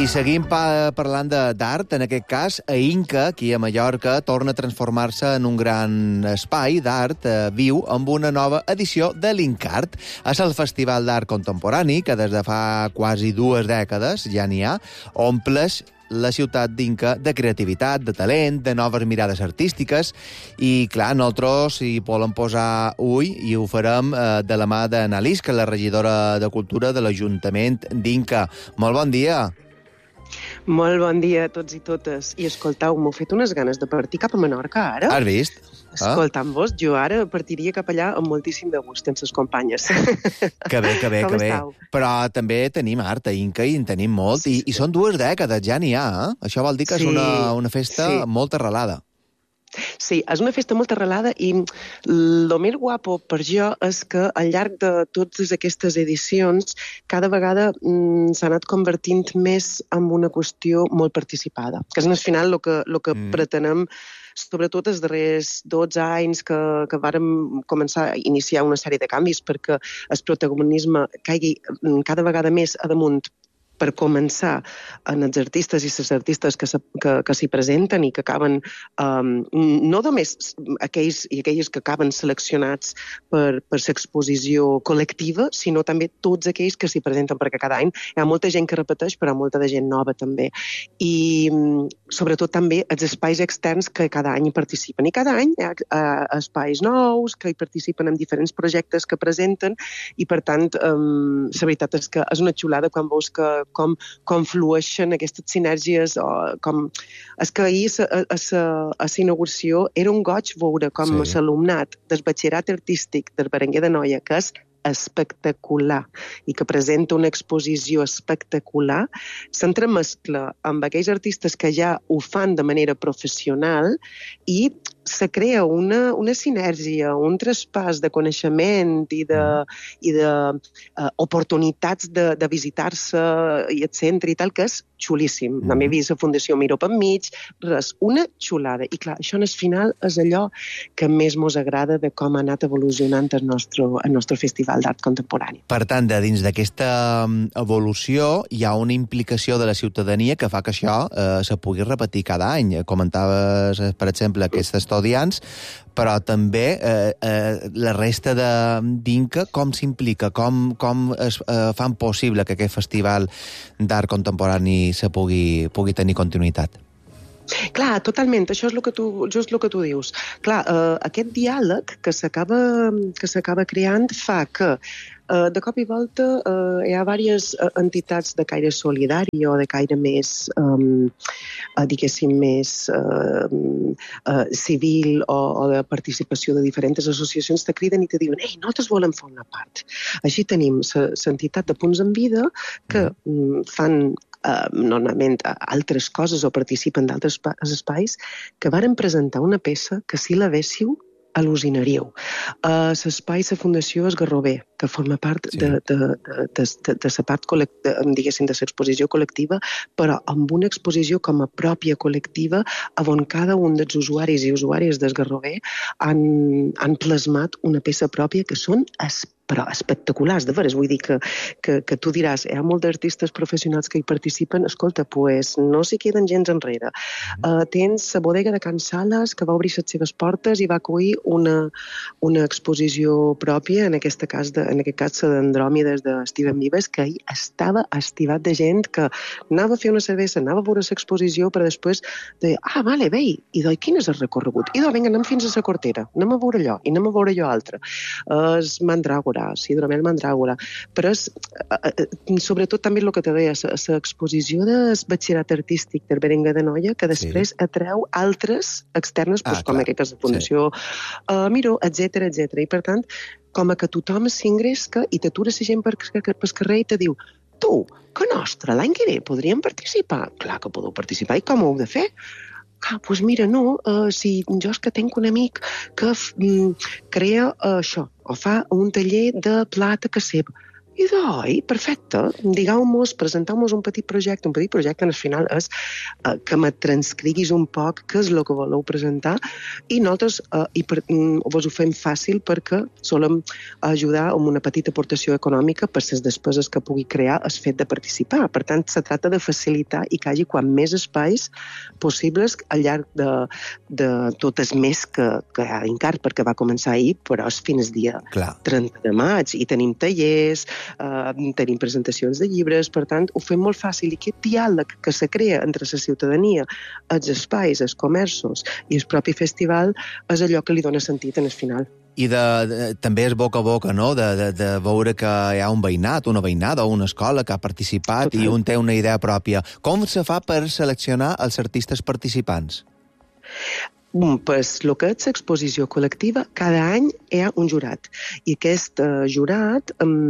I seguim parlant d'art, en aquest cas, a Inca, aquí a Mallorca, torna a transformar-se en un gran espai d'art viu amb una nova edició de l'Incart. És el festival d'art contemporani, que des de fa quasi 2 dècades, ja n'hi ha, omples la ciutat d'Inca de creativitat, de talent, de noves mirades artístiques, i, clar, nosaltres hi volem posar ull i ho farem de la mà d'Annalise, que és la regidora de Cultura de l'Ajuntament d'Inca. Molt bon dia. Molt bon dia a tots i totes. I escoltau, m'ho fet unes ganes de partir cap a Menorca, ara. Has vist? Escoltant-vos, jo ara partiria cap allà amb moltíssim de gust, amb ses companyes. Que bé, que bé, que bé. Però també tenim art a Inca i en tenim molt, i són 2 dècades, ja n'hi ha, eh? Això vol dir que és una festa molt arrelada. Sí, és una festa molt arrelada i el més guapo per jo és que al llarg de totes aquestes edicions cada vegada s'ha anat convertint més en una qüestió molt participada, que és al final el que pretenem, sobretot els darrers 12 anys que vàrem començar a iniciar una sèrie de canvis perquè el protagonisme caigui cada vegada més a damunt, per començar, en els artistes i les artistes que s'hi presenten i que acaben, no només aquells i aquelles que acaben seleccionats per l'exposició col·lectiva, sinó també tots aquells que s'hi presenten, perquè cada any hi ha molta gent que repeteix, però molta de gent nova també. I sobretot també els espais externs que cada any hi participen. I cada any hi ha espais nous que hi participen en diferents projectes que presenten i, per tant, la veritat és que és una xulada quan veus com flueixen aquestes sinergies. És que ahir a la inauguració era un goig veure com l'alumnat del batxillerat artístic del Berenguer d'Anoia, que és espectacular i que presenta una exposició espectacular, s'entremescla amb aquells artistes que ja ho fan de manera professional i se crea una sinergia, un traspàs de coneixement i d'oportunitats de visitar-se i el centre i tal, que és xulíssim. També he vist la Fundació Miró per mig, res, una xulada. I clar, això en el final és allò que més mos agrada de com ha anat evolucionant el nostre Festival d'Art Contemporani. Per tant, dins d'aquesta evolució hi ha una implicació de la ciutadania que fa que això se pugui repetir cada any. Comentaves, per exemple, aquests estudiants, però també la resta d'Inca, com s'implica, com es fan possible que aquest festival d'art contemporani se pugui tenir continuïtat? Clar, totalment, això és just el que tu dius. Clar, aquest diàleg que s'acaba creant fa que de cop i volta hi ha diverses entitats de caire solidari o de caire més, diguéssim, més civil o de participació de diferents associacions te criden i te diuen: ei, nosaltres volem fer una part. Així tenim l'entitat de Punts en Vida que fan normalment altres coses o participen d'altres espais, que varen presentar una peça que si la véssiu al·lucinaríeu. L'espai, la Fundació Esgarrover, que forma part de la part, diguéssim, de l'exposició col·lectiva, però amb una exposició com a pròpia col·lectiva, on cada un dels usuaris i usuàries d'Esgarrover han plasmat una peça pròpia que són però espectaculars, de veres. Vull dir que tu diràs, hi ha molts d'artistes professionals que hi participen, escolta, pues no s'hi queden gens enrere. Tens la bodega de Can Sales, que va obrir les seves portes i va acollir una exposició pròpia, en aquest cas la d'Andròmides de Steven Vives, que ahir estava estivat de gent que anava a fer una cervesa, anava a veure l'exposició, però després deia, vale, bé, i quin és el recorregut? I vinga, anem fins a la Cortera, anem a veure allò, i anem a veure allò altre. És Mandràgora, Hidromel Mandràgora, però és sobretot també el que te deia, l'exposició del batxillerat artístic del Berenguer d'Anoia, que després atreu altres externes, com aquesta Fundació Miró, etc. I per tant, com que tothom s'ingresca i t'atura la gent pel carrer i te diu: tu, que nostre, l'any que ve podríem participar? Clar que podeu participar, i com ho heu de fer? Doncs mira, no, si jo és que tinc un amic que crea això, o fa un taller de plata que seva. I d'oi, perfecte, digueu-mos, presenteu-nos un petit projecte al final és que me transcriguis un poc què és el que voleu presentar i nosaltres vos ho fem fàcil perquè solem ajudar amb una petita aportació econòmica per les despeses que pugui crear el fet de participar. Per tant, se tracta de facilitar i que hi hagi quan més espais possibles al llarg de tot el mes que hi ha d'Incart, perquè va començar ahir, però és fins dia 30 de maig i tenim tallers, tenim presentacions de llibres, per tant, ho fem molt fàcil i aquest diàleg que se crea entre la ciutadania, els espais, els comerços i el propi festival és allò que li dona sentit en el final. I també és boca a boca, no?, de veure que hi ha un veïnat, una veïnada o una escola que ha participat i un té una idea pròpia. Com se fa per seleccionar els artistes participants? Pues, el que és l'exposició col·lectiva, cada any hi ha un jurat. I aquest jurat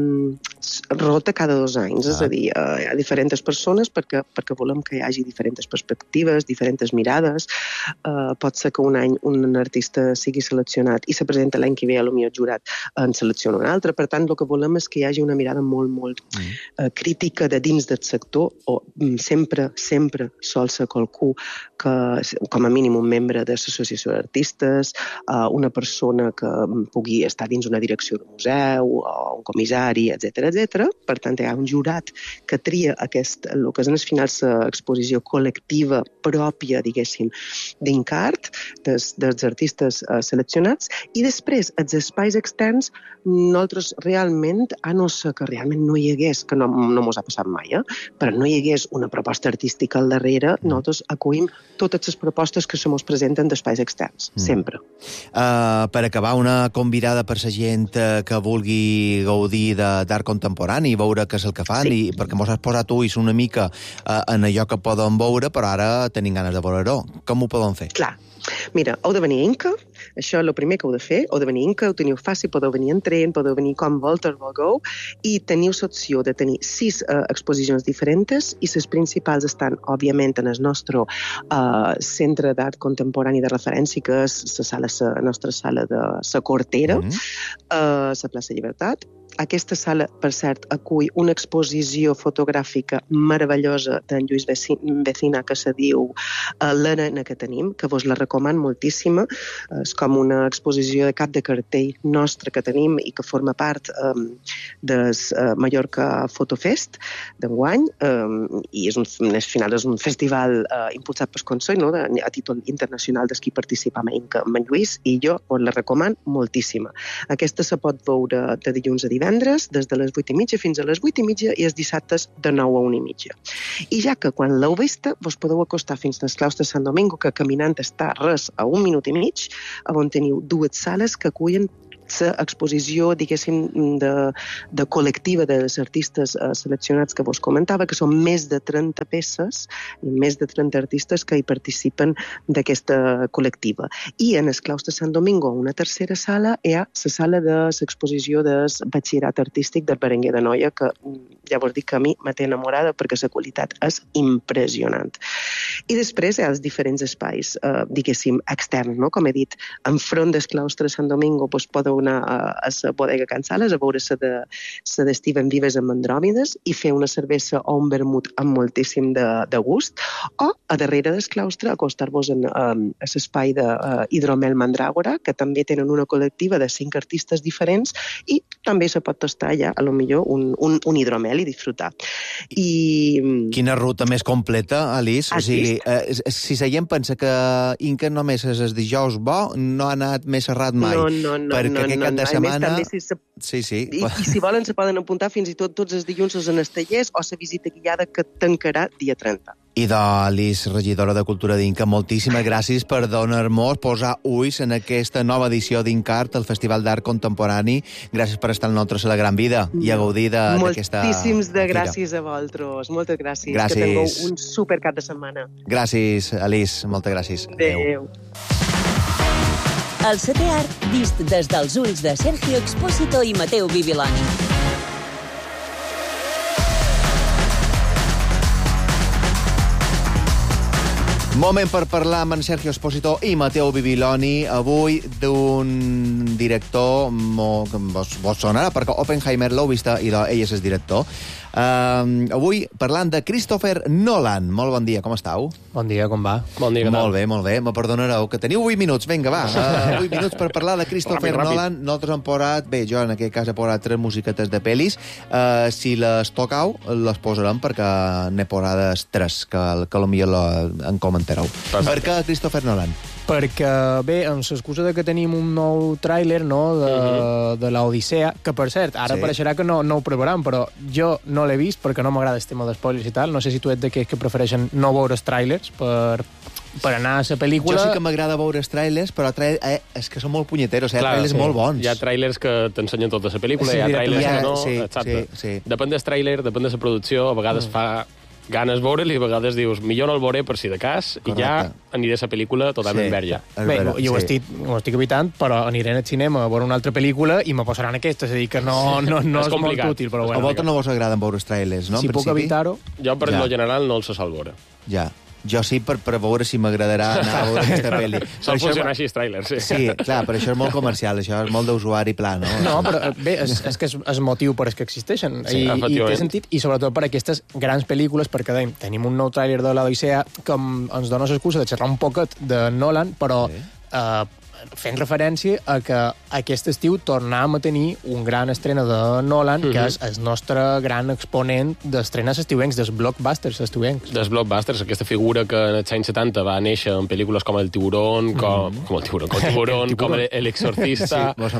rota cada 2 anys. És a dir, hi ha diferents persones perquè volem que hi hagi diferents perspectives, diferents mirades. Pot ser que un any un artista sigui seleccionat i se presenta l'any que ve, potser el jurat en selecciona un altre. Per tant, el que volem és que hi hagi una mirada molt, molt crítica de dins del sector, o sempre sol ser qualcú que, com a mínim un membre de l'associació d'artistes, una persona que pugui estar dins una direcció de museu, o un comissari, etc. Per tant, hi ha un jurat que tria el que és al final l'exposició col·lectiva pròpia, diguéssim, d'Incart, dels artistes seleccionats, i després, els espais externs, nosaltres realment, a no ser que realment no hi hagués, que no mos ha passat mai, però no hi hagués una proposta artística al darrere, nosaltres acollim totes les propostes que se mos presenten d'espais externs, sempre. Per acabar, una convidada per la gent que vulgui gaudir d'art contemporani i veure què és el que fan, i perquè mos has posat ulls una mica en allò que poden veure, però ara tenim ganes de veure-ho. Com ho poden fer? Clar. Mira, heu de venir a Inca, això és el primer que heu de fer, heu de venir a Inca, ho teniu fàcil, podeu venir en tren, podeu venir com vulgueu, i teniu l'opció de tenir 6 exposicions diferents, i les principals estan, òbviament, en el nostre centre d'art contemporani de referència, que és la nostra sala de la Cortera, a la plaça Llibertat. Aquesta sala, per cert, acull una exposició fotogràfica meravellosa d'en Lluís Vecina que se diu L'Arena que tenim, que vos la recomano moltíssima. És com una exposició de cap de cartell nostre que tenim i que forma part del Mallorca Fotofest d'enguany, i és al final és un festival impulsat pel Consell, no?, a títol internacional dels qui participam amb en Lluís, i jo vos la recomano moltíssima. Aquesta se pot veure de dilluns a divendres, des de les 8:30 fins a les 8:30, i els dissabtes de 9 a 1:30. I ja que quan l'heu vista, vos podeu acostar fins al claustre Sant Domingo, que caminant està res a 1 minut i mig, on teniu 2 sales que acullen l'exposició, diguéssim, de col·lectiva dels artistes seleccionats que vos comentava, que són més de 30 peces i més de 30 artistes que hi participen d'aquesta col·lectiva. I en el claustre Sant Domingo, una tercera sala, hi ha la sala de l'exposició del batxillerat artístic del Berenguer d'Anoia, que ja vos dic que a mi m'ha enamorada perquè la qualitat és impressionant. I després hi ha els diferents espais, diguéssim, externs, no? Com he dit, enfront del claustre Sant Domingo podeu anar a la bodega Can Sales a veure la d'Esteven Vives amb Andròmides i fer una cervesa o un vermut amb moltíssim de gust, o a darrere del claustre acostar-vos a l'espai d'Hidromel Mandràgora, que també tenen una col·lectiva de 5 artistes diferents, i també se pot tastar allà, a lo millor, un hidromel i disfrutar. Quina ruta més completa, Alice. O sigui, si la gent pensa que Inca només és el dijous bo, no ha anat més errat mai. Perquè aquest cap de setmana... I si volen se poden apuntar fins i tot tots els dilluns als tallers o la visita guiada que tancarà dia 30. I Alice, regidora de Cultura d'Inca, moltíssimes gràcies per donar-nos, posar ulls en aquesta nova edició d'Incart, el Festival d'Art Contemporani. Gràcies per estar amb nosaltres a la Gran Vida i a gaudir d'aquesta... Moltíssims de gràcies a vosaltres. Moltes gràcies. Que tingueu un super cap de setmana. Gràcies, Alice. Moltes gràcies. Adéu. El setè art vist des dels ulls de Sergio Expósito i Mateu Bibiloni. Moment per parlar amb en Sergio Esposito i Matteo Bibiloni, avui d'un director que vos sonarà, perquè Oppenheimer l'heu vista i ell és el director. Avui parlant de Christopher Nolan. Molt bon dia, com estàu? Bon dia, com va? Bon dia, què tal? Molt bé. Me perdonareu, que teniu 8 minuts. Vinga, va. 8 minuts per parlar de Christopher Nolan. Nosaltres hem posat, bé, jo en aquest cas he posat 3 musiquetes de pel·lis. Si les tocau, les posarem, perquè n'he posades 3, que potser en comentareu. Perfecte. Per què Christopher Nolan? Perquè, bé, amb l'excusa de que tenim un nou tràiler, no?, de l'Odissea, que, per cert, ara apareixerà que no ho provaran, però jo no l'he vist perquè no m'agrada el tema d'espoilers i tal. No sé si tu ets d'aquells que prefereixen no veure els tràilers per anar a la pel·lícula. Jo sí que m'agrada veure els trailers, però és que són molt punyeteros, trailers molt bons. Hi ha trailers que t'ensenyen tota la pel·lícula, hi ha trailers que no, exacte. Sí. Depèn del tràiler, depèn de la producció, a vegades fa ganes veure'l i a vegades dius, millor no el veuré per si de cas, i ja aniré a la pel·lícula totalment verge. Bé, jo ho estic evitant, però aniré al cinema a veure una altra pel·lícula i me posaran aquesta, és a dir, que no és molt útil. Però a vosaltres no vos agraden veure els trailers, no? Si puc evitar-ho... Jo, per lo general, no els sol veure. Ja. Jo sí, per veure si m'agradarà anar a veure aquesta pel·li. Sol funcionar així els trailers, sí. Sí, clar, però això és molt comercial, això és molt d'usuari pla, no? No, però bé, és que és motiu per als que existeixen. I té sentit, i sobretot per aquestes grans pel·lícules, perquè tenim un nou tràiler de l'Odissea que ens dona l'excusa de xerrar un poquet de Nolan, però fent referència a que aquest estiu tornàvem a tenir un gran estrena de Nolan, que és el nostre gran exponent d'estrenes estiuencs, dels blockbusters estiuencs. Dels blockbusters, aquesta figura que en els anys 70 va néixer en pel·lícules com El Tiburón, com El Exorcista,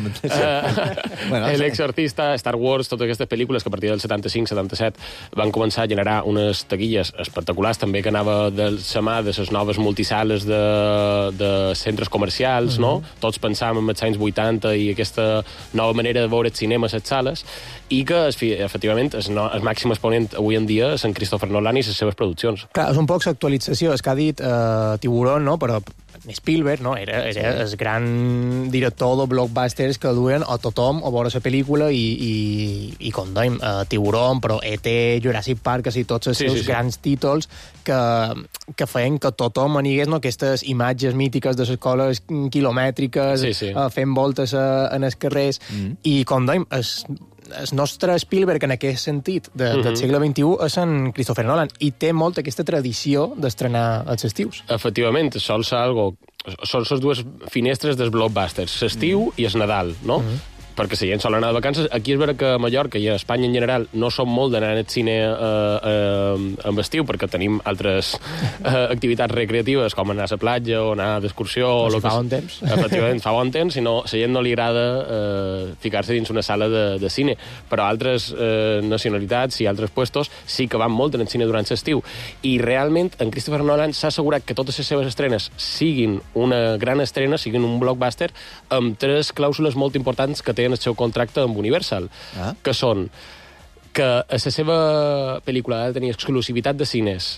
El Exorcista, Star Wars, totes aquestes pel·lícules que a partir del 75-77 van començar a generar unes taquilles espectaculars, també que anava de la mà de les noves multisales de centres comercials, no? Tots pensàvem en els anys 80 i aquesta nova manera de veure el cinema a les sales, i que, efectivament, el màxim exponent avui en dia és en Christopher Nolan i les seves produccions. Clar, és un poc l'actualització, és que ha dit Tiburón, no?, però Spielberg, no?, era el gran director de blockbusters que duen a tothom a veure la pel·lícula i com dèiem, Tiburón, però E.T., Jurassic Park, així, tots els seus grans títols que feien que tothom anigués, no?, aquestes imatges mítiques de les escoles quilomètriques, fent voltes en els carrers, i com dèiem, el nostre Spielberg en aquest sentit del segle XXI és en Christopher Nolan, i té molt aquesta tradició d'estrenar els estius. Efectivament, són les dues finestres dels blockbusters, l'estiu i el Nadal, no? Perquè la gent sol anar de vacances. Aquí és vera que a Mallorca i a Espanya en general no som molt d'anar al cine en estiu, perquè tenim altres activitats recreatives, com anar a la platja o anar d'excursió. Si fa bon temps. Efectivament, fa bon temps, i la gent no li agrada ficar-se dins una sala de cine. Però altres nacionalitats i altres puestos sí que van molt en el cine durant l'estiu. I realment, en Christopher Nolan s'ha assegurat que totes les seves estrenes siguin una gran estrena, siguin un blockbuster, amb 3 clàusules molt importants que té en el seu contracte amb Universal, que són que a la seva pel·lícula ha de tenir exclusivitat de cines